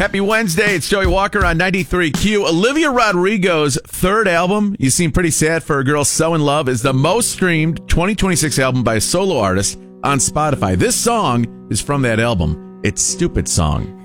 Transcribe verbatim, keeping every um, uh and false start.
Happy Wednesday. It's Joey Walker on ninety-three Q. Olivia Rodrigo's third album, You Seem Pretty Sad for a Girl So in Love, is the most streamed twenty twenty-six album by a solo artist on Spotify. This song is from that album. It's Stupid Song.